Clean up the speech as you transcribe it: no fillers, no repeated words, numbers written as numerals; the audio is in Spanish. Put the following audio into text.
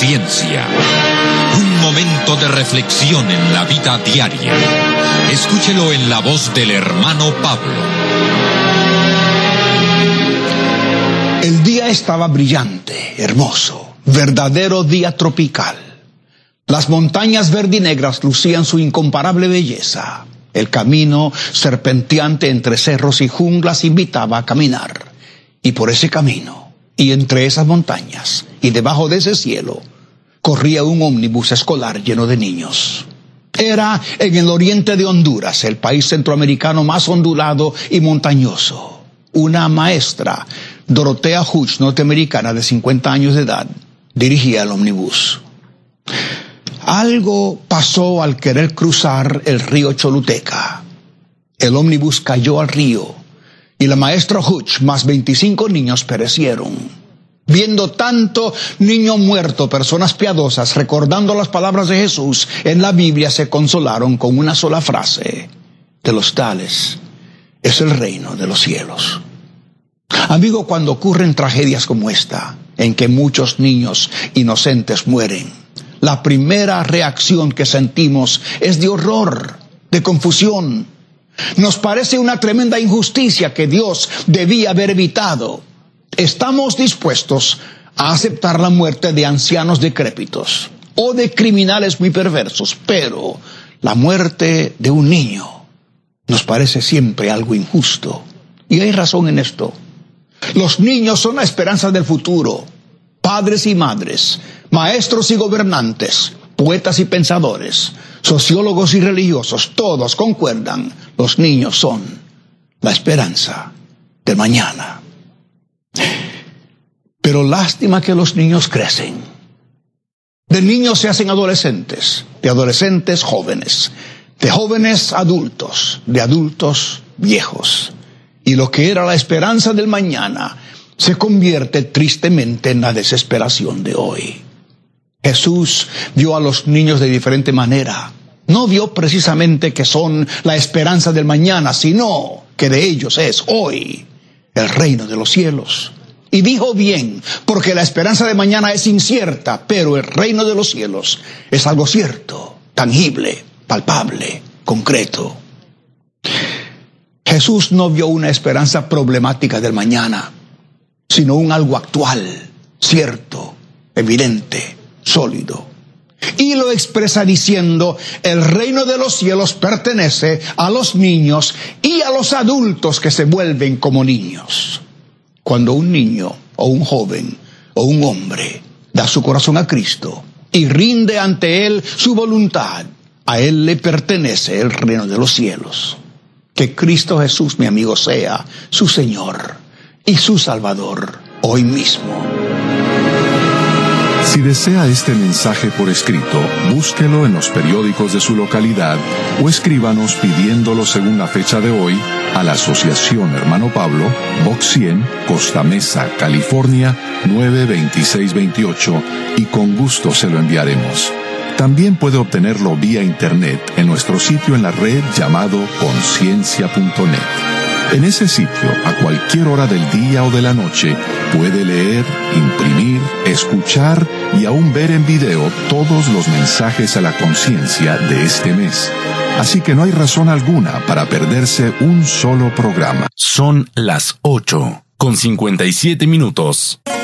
conciencia. Un momento de reflexión en la vida diaria. Escúchelo en la voz del hermano Pablo. El día estaba brillante, hermoso, verdadero día tropical. Las montañas verdinegras lucían su incomparable belleza. El camino serpenteante entre cerros y junglas invitaba a caminar. Y por ese camino, y entre esas montañas, y debajo de ese cielo, corría un ómnibus escolar lleno de niños. Era en el oriente de Honduras, el país centroamericano más ondulado y montañoso. Una maestra, Dorotea Hutch, norteamericana de 50 años de edad, dirigía el ómnibus. Algo pasó al querer cruzar el río Choluteca. El ómnibus cayó al río y la maestra Hutch más 25 niños perecieron. Viendo tanto niño muerto, personas piadosas, recordando las palabras de Jesús en la Biblia, se consolaron con una sola frase: de los tales es el reino de los cielos. Amigo, cuando ocurren tragedias como esta, en que muchos niños inocentes mueren, la primera reacción que sentimos es de horror, de confusión. Nos parece una tremenda injusticia que Dios debía haber evitado. Estamos dispuestos a aceptar la muerte de ancianos decrépitos o de criminales muy perversos, pero la muerte de un niño nos parece siempre algo injusto. Y hay razón en esto. Los niños son la esperanza del futuro. Padres y madres, maestros y gobernantes, poetas y pensadores, sociólogos y religiosos, todos concuerdan: los niños son la esperanza del mañana. Pero lástima que los niños crecen. De niños se hacen adolescentes, de adolescentes jóvenes, de jóvenes adultos, de adultos viejos. Y lo que era la esperanza del mañana se convierte tristemente en la desesperación de hoy. Jesús vio a los niños de diferente manera. No vio precisamente que son la esperanza del mañana, sino que de ellos es hoy el reino de los cielos. Y dijo bien, porque la esperanza de mañana es incierta, pero el reino de los cielos es algo cierto, tangible, palpable, concreto. Jesús no vio una esperanza problemática del mañana, sino un algo actual, cierto, evidente, sólido. Y lo expresa diciendo: el reino de los cielos pertenece a los niños y a los adultos que se vuelven como niños. Cuando un niño o un joven o un hombre da su corazón a Cristo y rinde ante Él su voluntad, a Él le pertenece el reino de los cielos. Que Cristo Jesús, mi amigo, sea su Señor y su Salvador hoy mismo. Si desea este mensaje por escrito, búsquelo en los periódicos de su localidad o escríbanos pidiéndolo según la fecha de hoy a la Asociación Hermano Pablo, Box 100, Costa Mesa, California, 92628, y con gusto se lo enviaremos. También puede obtenerlo vía internet en nuestro sitio en la red llamado conciencia.net. En ese sitio, a cualquier hora del día o de la noche, puede leer, imprimir, escuchar y aún ver en video todos los mensajes a la conciencia de este mes. Así que no hay razón alguna para perderse un solo programa. Son las 8:57.